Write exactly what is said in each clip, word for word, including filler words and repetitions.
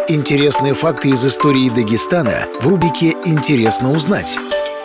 Интересные факты из истории Дагестана в рубрике «Интересно узнать».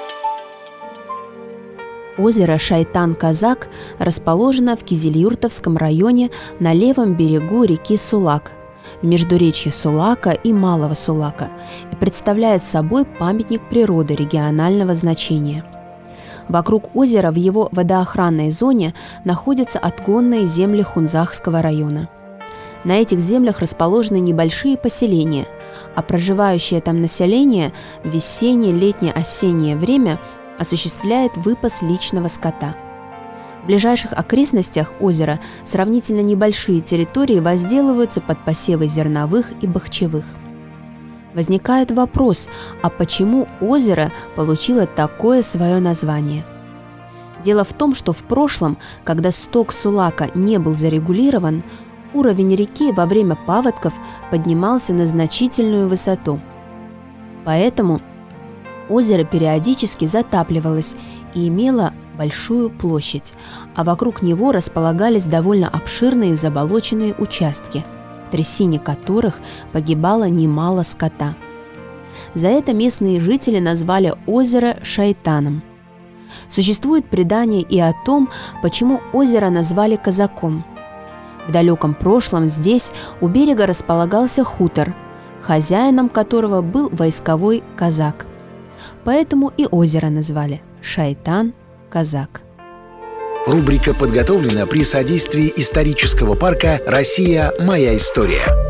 Озеро Шайтан-Казак расположено в Кизилюртовском районе на левом берегу реки Сулак, в междуречье Сулака и Малого Сулака, и представляет собой памятник природы регионального значения. Вокруг озера в его водоохранной зоне находятся отгонные земли Хунзахского района. На этих землях расположены небольшие поселения, а проживающее там население в весеннее, летнее, осеннее время осуществляет выпас личного скота. В ближайших окрестностях озера сравнительно небольшие территории возделываются под посевы зерновых и бахчевых. Возникает вопрос, а почему озеро получило такое свое название? Дело в том, что в прошлом, когда сток Сулака не был зарегулирован, уровень реки во время паводков поднимался на значительную высоту. Поэтому озеро периодически затапливалось и имело большую площадь, а вокруг него располагались довольно обширные заболоченные участки, в трясине которых погибало немало скота. За это местные жители назвали озеро Шайтаном. Существует предание и о том, почему озеро назвали Казаком. В далеком прошлом здесь у берега располагался хутор, хозяином которого был войсковой казак. Поэтому и озеро назвали Шайтан-Казак. Рубрика подготовлена при содействии исторического парка «Россия. Моя история».